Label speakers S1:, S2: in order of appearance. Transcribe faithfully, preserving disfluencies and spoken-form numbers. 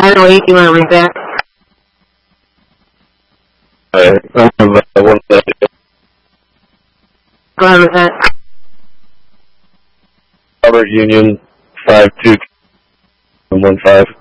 S1: nine oh eight, you want to read that?
S2: Alright, um, uh, one second.
S1: Go ahead with that.
S2: Robert Union, five two one five.